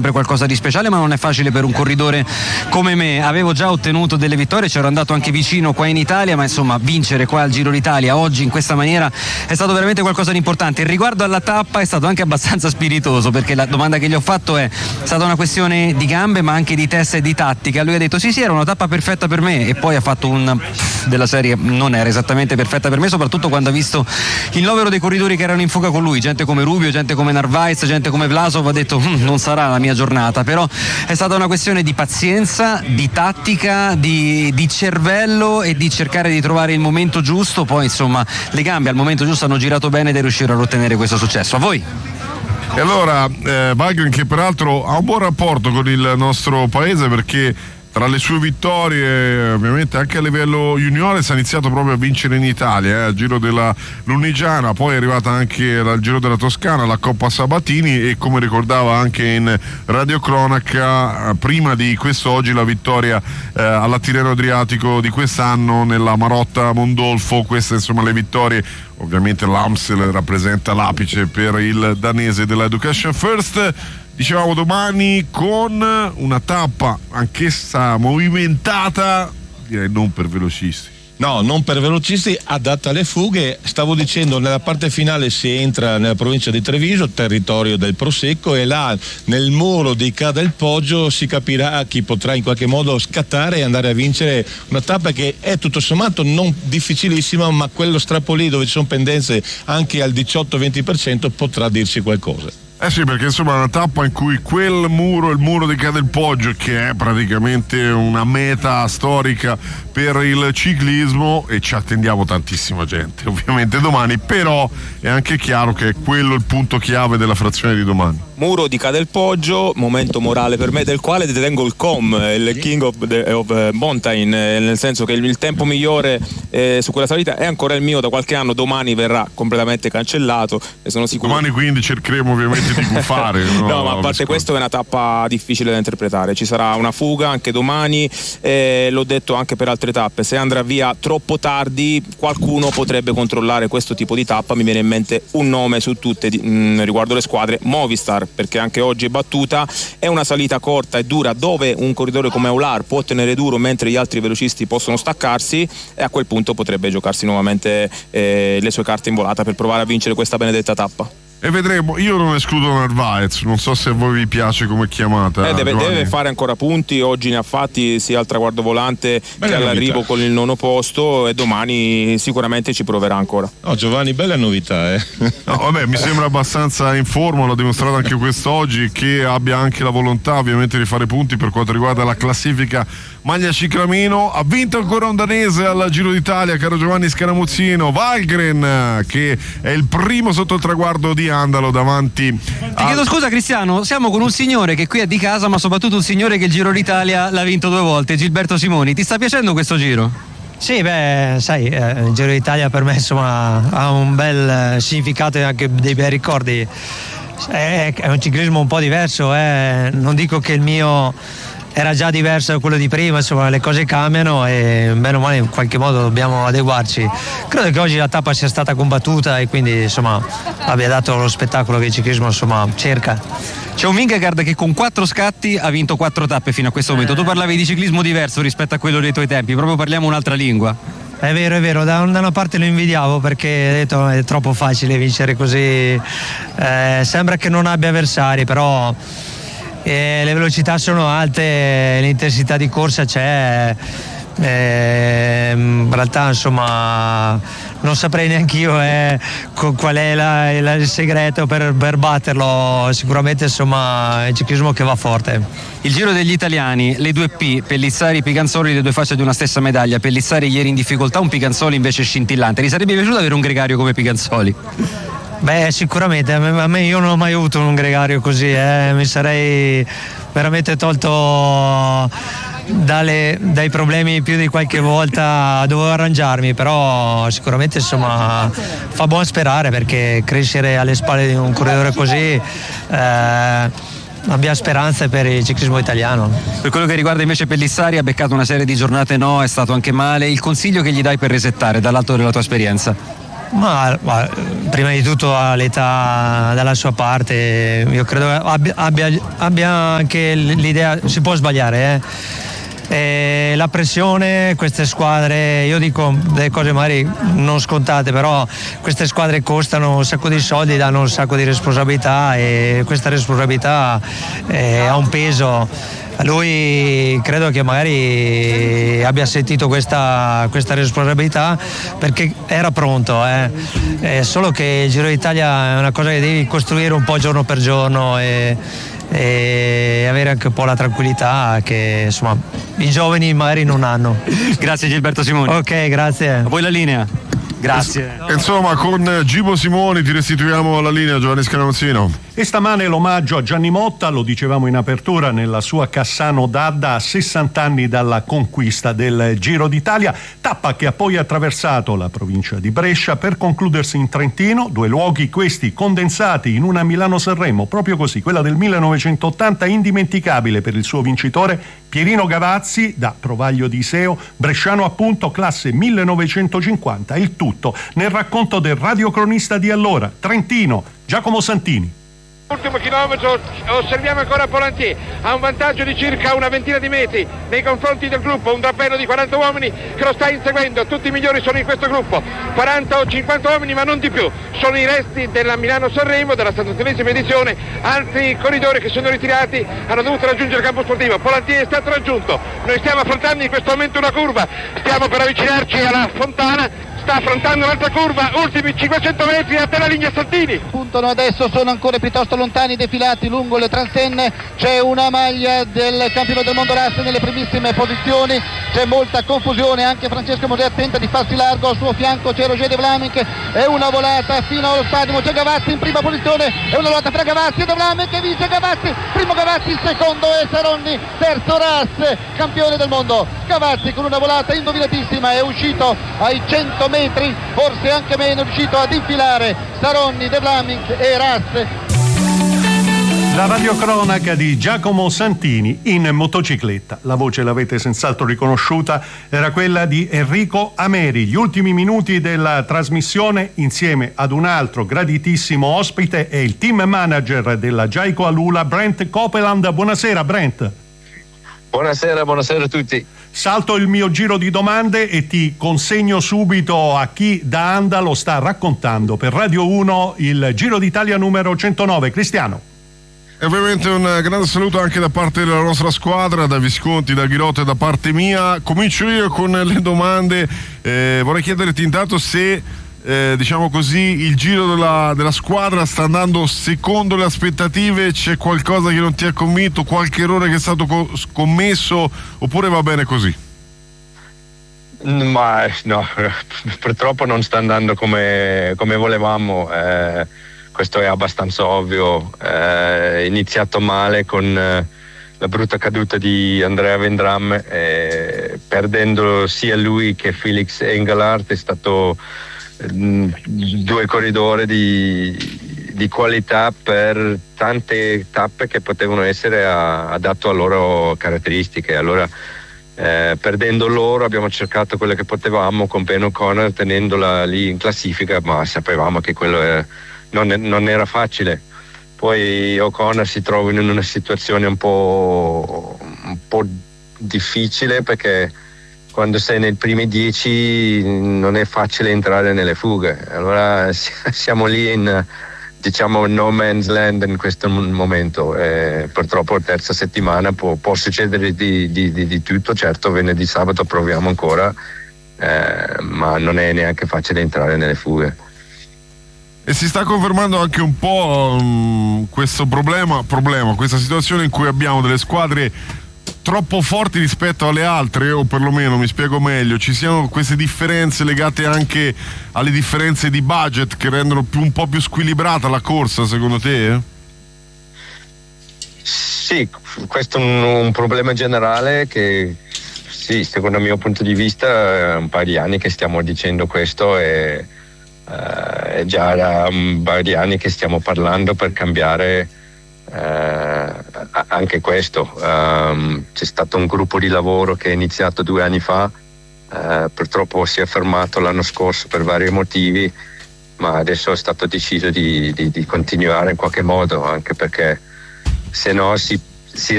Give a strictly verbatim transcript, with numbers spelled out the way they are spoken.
sempre qualcosa di speciale, ma non è facile per un corridore come me. Avevo già ottenuto delle vittorie, c'ero andato anche vicino qua in Italia, ma insomma vincere qua al Giro d'Italia oggi in questa maniera è stato veramente qualcosa di importante. Il riguardo alla tappa è stato anche abbastanza spiritoso, perché la domanda che gli ho fatto è stata una questione di gambe ma anche di testa e di tattica. Lui ha detto sì sì, era una tappa perfetta per me, e poi ha fatto un pff, della serie non era esattamente perfetta per me, soprattutto quando ha visto il novero dei corridori che erano in fuga con lui, gente come Rubio, gente come Narvaez, gente come Vlasov. Ha detto hm, non sarà la mia giornata, però è stata una questione di pazienza, di tattica, di, di cervello e di cercare di trovare il momento giusto. Poi insomma le gambe al momento giusto hanno girato bene ed è riuscito a ottenere questo successo. A voi? E allora eh, Wagner, che peraltro ha un buon rapporto con il nostro paese, perché tra le sue vittorie ovviamente anche a livello juniores ha iniziato proprio a vincere in Italia, eh, al Giro della Lunigiana, poi è arrivata anche al Giro della Toscana, la Coppa Sabatini, e come ricordava anche in radiocronaca prima di quest'oggi la vittoria eh, alla Tirreno Adriatico di quest'anno nella Marotta Mondolfo. Queste insomma le vittorie. Ovviamente l'Amstel rappresenta l'apice per il danese della Education First. Dicevamo domani con una tappa anch'essa movimentata, direi non per velocisti. No, non per velocisti, adatta alle fughe. Stavo dicendo, nella parte finale si entra nella provincia di Treviso, territorio del Prosecco, e là nel muro di Ca del Poggio si capirà chi potrà in qualche modo scattare e andare a vincere una tappa che è tutto sommato non difficilissima, ma quello strappo lì dove ci sono pendenze anche al diciotto venti per cento potrà dirci qualcosa. Eh sì, perché insomma è una tappa in cui quel muro, il muro di Ca del Poggio, che è praticamente una meta storica per il ciclismo, e ci attendiamo tantissima gente ovviamente domani, però è anche chiaro che è quello il punto chiave della frazione di domani. Muro di Ca del Poggio, momento morale per me, del quale detengo il C O M, il King of, the, of Mountain, nel senso che il, il tempo migliore eh, su quella salita è ancora il mio da qualche anno. Domani verrà completamente cancellato e sono sicuro. Domani quindi cercheremo ovviamente di gufare. no, no, ma a parte questo è una tappa difficile da interpretare, ci sarà una fuga anche domani, eh, l'ho detto anche per altre tappe, se andrà via troppo tardi qualcuno potrebbe controllare questo tipo di tappa. Mi viene in mente un nome su tutte mh, riguardo le squadre: Movistar, perché anche oggi è battuta, è una salita corta e dura dove un corridore come Aular può tenere duro mentre gli altri velocisti possono staccarsi, e a quel punto potrebbe giocarsi nuovamente eh, le sue carte in volata per provare a vincere questa benedetta tappa. E vedremo, io non escludo Narvaez, non so se a voi vi piace come chiamata. Eh, deve, deve fare ancora punti, oggi ne ha fatti sia al traguardo volante bella che all'arrivo novità con il nono posto, e domani sicuramente ci proverà ancora. No, Giovanni, bella novità, eh. No, vabbè, mi sembra abbastanza in forma, l'ha dimostrato anche quest'oggi, che abbia anche la volontà ovviamente di fare punti per quanto riguarda la classifica maglia ciclamino. Ha vinto ancora un danese al Giro d'Italia, caro Giovanni Scaramuzzino, Wahlgren, che è il primo sotto il traguardo di Andalo davanti. Ti a... chiedo scusa Cristiano, siamo con un signore che qui è di casa, ma soprattutto un signore che il Giro d'Italia l'ha vinto due volte, Gilberto Simoni. Ti sta piacendo questo giro? Sì, beh, sai, eh, il Giro d'Italia per me insomma ha un bel eh, significato e anche dei bei ricordi. È, è un ciclismo un po' diverso, eh. Non dico che il mio era già diverso da quello di prima, insomma le cose cambiano e bene o male in qualche modo dobbiamo adeguarci. Credo che oggi la tappa sia stata combattuta e quindi insomma abbia dato lo spettacolo che il ciclismo insomma cerca. C'è un Vingegaard che con quattro scatti ha vinto quattro tappe fino a questo momento. Tu parlavi di ciclismo diverso rispetto a quello dei tuoi tempi, proprio parliamo un'altra lingua. È vero, è vero, da una parte lo invidiavo perché ho detto è troppo facile vincere così, eh, sembra che non abbia avversari, però e le velocità sono alte, l'intensità di corsa c'è, e in realtà insomma non saprei neanche io eh, qual è la, la, il segreto per, per batterlo. Sicuramente insomma è il ciclismo che va forte. Il Giro degli italiani, le due P, Pellizzari, Piganzoli, le due facce di una stessa medaglia. Pellizzari ieri in difficoltà, un Piganzoli invece scintillante. Ti sarebbe piaciuto avere un gregario come Piganzoli? Beh, sicuramente, a me io non ho mai avuto un gregario così, eh. Mi sarei veramente tolto dalle, dai problemi più di qualche volta, dovevo arrangiarmi, però sicuramente insomma fa buon sperare, perché crescere alle spalle di un corridore così eh, abbia speranze per il ciclismo italiano. Per quello che riguarda invece Pellizzari, ha beccato una serie di giornate no, è stato anche male. Il consiglio che gli dai per resettare dall'alto della tua esperienza? Ma, ma prima di tutto ha l'età dalla sua parte, io credo che abbia, abbia, abbia anche l'idea, si può sbagliare, eh. E la pressione, queste squadre, io dico delle cose magari non scontate, però queste squadre costano un sacco di soldi, danno un sacco di responsabilità e questa responsabilità eh, ha un peso. Lui credo che magari abbia sentito questa, questa responsabilità perché era pronto, eh. Eh, solo che il Giro d'Italia è una cosa che devi costruire un po' giorno per giorno e, e avere anche un po' la tranquillità che insomma i giovani magari non hanno. Grazie Gilberto Simoni. Ok, grazie. A voi la linea. Grazie. Insomma, con Gibo Simoni ti restituiamo la linea, Giovanni Scaramuzzino. E stamane l'omaggio a Gianni Motta, lo dicevamo in apertura, nella sua Cassano d'Adda, a sessanta anni dalla conquista del Giro d'Italia, tappa che ha poi attraversato la provincia di Brescia per concludersi in Trentino, due luoghi questi condensati in una Milano-Sanremo, proprio così, quella del millenovecentottanta, indimenticabile per il suo vincitore Pierino Gavazzi, da Trovaglio di Iseo, bresciano appunto, classe millenovecentocinquanta, il tutto nel racconto del radiocronista di allora, trentino, Giacomo Santini. Ultimo chilometro, osserviamo ancora Polantier, ha un vantaggio di circa una ventina di metri nei confronti del gruppo, un drappello di quaranta uomini che lo sta inseguendo, tutti i migliori sono in questo gruppo, quaranta o cinquanta uomini ma non di più, sono i resti della Milano-Sanremo, della settantunesima edizione, altri corridori che sono ritirati hanno dovuto raggiungere il campo sportivo, Polantier è stato raggiunto, noi stiamo affrontando in questo momento una curva, stiamo per avvicinarci alla fontana, sta affrontando un'altra curva, ultimi cinquecento metri a terra linea Santini. Puntano adesso, sono ancora piuttosto lontani, defilati lungo le transenne, c'è una maglia del campione del mondo Rasse nelle primissime posizioni, c'è molta confusione, anche Francesco Mosè tenta di farsi largo, al suo fianco c'è Roger De Vlaminck, è una volata fino allo stadio, c'è Gavazzi in prima posizione, è una volata fra Gavazzi e De Vlaminck che vince Gavazzi, primo Gavazzi, secondo è Saronni, terzo Rasse, campione del mondo. Gavazzi con una volata indovinatissima è uscito ai cento metri, forse anche meno, è riuscito ad infilare Saronni, De Vlaminck e Rasse. La radiocronaca di Giacomo Santini in motocicletta. La voce l'avete senz'altro riconosciuta, era quella di Enrico Ameri. Gli ultimi minuti della trasmissione insieme ad un altro graditissimo ospite è il team manager della Jayco Alula, Brent Copeland. Buonasera Brent. Buonasera, buonasera a tutti. Salto il mio giro di domande e ti consegno subito a chi da Anda lo sta raccontando per Radio uno il Giro d'Italia numero centonove. Cristiano. E ovviamente un grande saluto anche da parte della nostra squadra, da Visconti, da Ghirotto e da parte mia. Comincio io con le domande. Eh, vorrei chiederti intanto se eh, diciamo così il giro della, della squadra sta andando secondo le aspettative, c'è qualcosa che non ti ha convinto, qualche errore che è stato co- scommesso oppure va bene così? Ma no, purtroppo non sta andando come, come volevamo, eh, questo è abbastanza ovvio. È iniziato male con eh, la brutta caduta di Andrea Vendram, eh, perdendo sia lui che Felix Engelhardt. È stato mh, due corridori di, di qualità per tante tappe che potevano essere a, adatto a loro caratteristiche. Allora Eh, perdendo loro abbiamo cercato quello che potevamo con Ben O'Connor, tenendola lì in classifica, ma sapevamo che quello è, non, è, non era facile. Poi O'Connor si trova in una situazione un po', un po' difficile, perché quando sei nei primi dieci non è facile entrare nelle fughe, allora siamo lì in, diciamo, no man's land in questo momento. Eh, purtroppo terza settimana può, può succedere di, di, di, di tutto. Certo, venerdì sabato proviamo ancora, eh, ma non è neanche facile entrare nelle fughe. E si sta confermando anche un po' um, questo problema, problema, questa situazione in cui abbiamo delle squadre troppo forti rispetto alle altre, o perlomeno, mi spiego meglio, ci siano queste differenze legate anche alle differenze di budget che rendono più, un po' più squilibrata la corsa, secondo te? Eh? Sì, questo è un, un problema generale che, sì, secondo il mio punto di vista è un paio di anni che stiamo dicendo questo, e uh, è già da un paio di anni che stiamo parlando per cambiare Uh, anche questo. Um, c'è stato un gruppo di lavoro che è iniziato due anni fa, uh, purtroppo si è fermato l'anno scorso per vari motivi, ma adesso è stato deciso di, di, di continuare in qualche modo, anche perché se no si